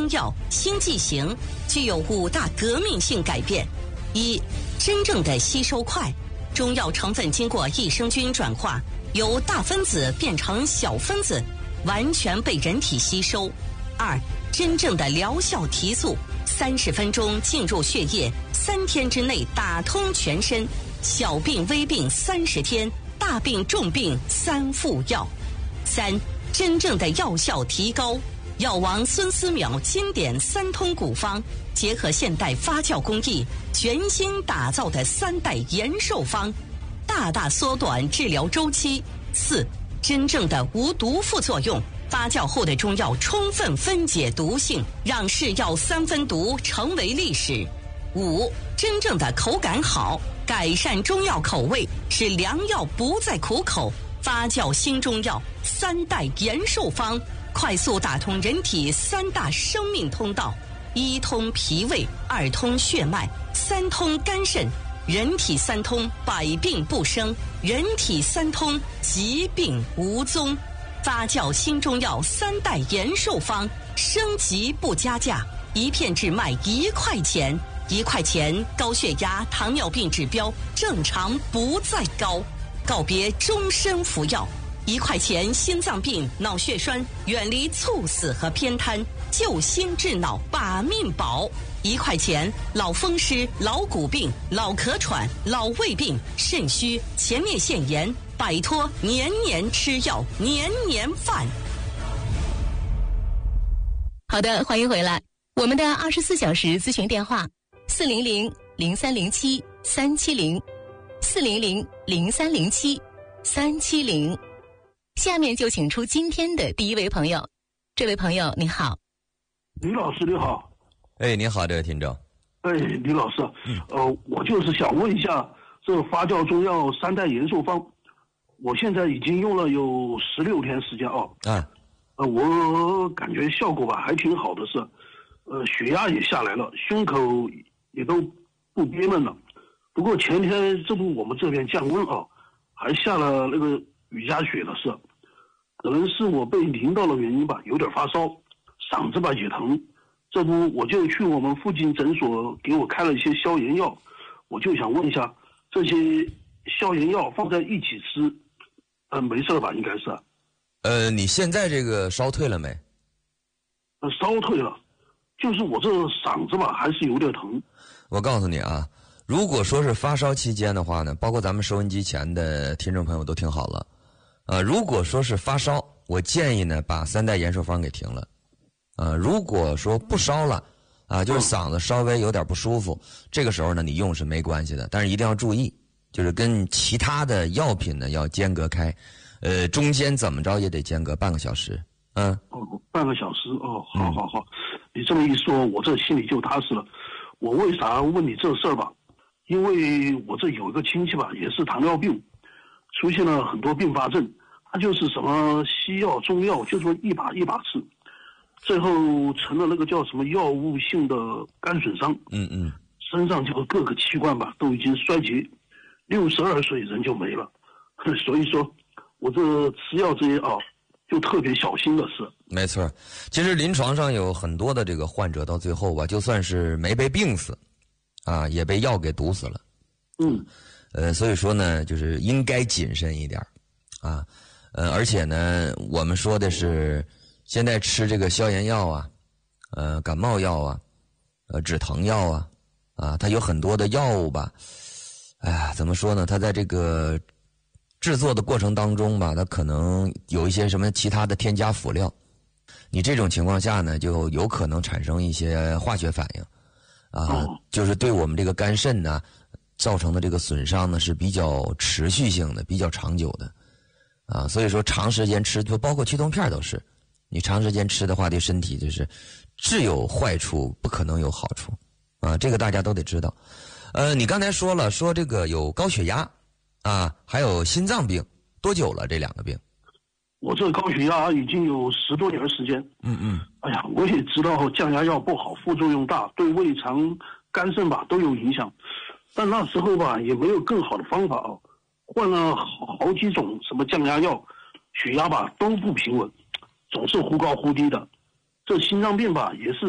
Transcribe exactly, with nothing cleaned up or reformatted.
药新剂型具有五大革命性改变：一、真正的吸收快，中药成分经过益生菌转化，由大分子变成小分子，完全被人体吸收；二、真正的疗效提速，三十分钟进入血液，三天之内打通全身，小病微病三十天，大病重病三服药；三、真正的药效提高，药王孙思邈经典三通古方，结合现代发酵工艺，全新打造的三代延寿方，大大缩短治疗周期。四、真正的无毒副作用，发酵后的中药充分分解毒性，让是药三分毒成为历史。五、真正的口感好，改善中药口味，使良药不再苦口，发酵新中药三代延寿方，快速打通人体三大生命通道：一通脾胃，二通血脉，三通肝肾。人体三通，百病不生；人体三通，疾病无踪。发酵新中药三代延寿方，升级不加价，一片只卖一块钱。一块钱，高血压、糖尿病指标正常不再高，告别终身服药。一块钱，心脏病、脑血栓远离猝死和偏瘫，救心治脑把命保。一块钱，老风湿、老骨病、老咳喘、老胃病、肾虚、前列腺炎，摆脱年年吃药、年年犯。 好的，欢迎回来。我们的二十四小时咨询电话：四零零零三零七三七零，四零零零三零七三七零。下面就请出今天的第一位朋友。这位朋友，你好。 李老师，你好。 哎，你好，这位听众。 哎，李老师，嗯、呃，我就是想问一下，这发酵中药三代延寿方，我现在已经用了有十六天时间哦。 啊。 呃，我感觉效果吧还挺好的是，呃，血压也下来了，胸口也都不憋闷了。不过前天这不我们这边降温啊，还下了那个雨夹雪了是，可能是我被淋到了原因吧，有点发烧，嗓子吧也疼。这不我就去我们附近诊所给我开了一些消炎药，我就想问一下，这些消炎药放在一起吃，呃，没事吧？应该是。 呃，你现在这个烧退了没？ 呃，烧退了，就是我这嗓子吧还是有点疼。 我告诉你啊，如果说是发烧期间的话呢，包括咱们收音机前的听众朋友都听好了，呃，如果说是发烧，我建议呢把三代延寿方给停了。呃，如果说不烧了，啊，就是嗓子稍微有点不舒服，这个时候呢，你用是没关系的，但是一定要注意，就是跟其他的药品呢要间隔开，呃，中间怎么着也得间隔半个小时，嗯。 哦，半个小时哦，好好好，你这么一说，我这心里就踏实了。我为啥问你这事儿吧？因为我这有一个亲戚吧，也是糖尿病，出现了很多并发症，他就是什么西药、中药，就说一把一把吃。最后成了那个叫什么药物性的肝损伤， 嗯嗯， 身上这个各个器官吧都已经衰竭，六十二岁人就没了。所以说，我这吃药这些啊，就特别小心的是。 没错，其实临床上有很多的这个患者到最后吧，就算是没被病死，啊，也被药给毒死了。 嗯， 呃，所以说呢，就是应该谨慎一点，啊，呃，而且呢，我们说的是。现在吃这个消炎药啊，呃，感冒药啊，呃，止疼药啊，啊，它有很多的药物吧，哎呀，怎么说呢？它在这个制作的过程当中吧，它可能有一些什么其他的添加辅料，你这种情况下呢，就有可能产生一些化学反应，啊，就是对我们这个肝肾呢造成的这个损伤呢是比较持续性的、比较长久的，啊，所以说长时间吃，就包括驱痛片都是。你长时间吃的话，对身体就是只有坏处，不可能有好处，啊，这个大家都得知道。呃，你刚才说了，说这个有高血压，啊，还有心脏病，多久了？这两个病？ 我这高血压已经有十多年时间。 嗯嗯。 哎呀，我也知道降压药不好，副作用大，对胃肠、肝肾吧都有影响。但那时候吧也没有更好的方法哦，换了好好几种什么降压药，血压吧都不平稳。总是忽高忽低的，这心脏病吧也是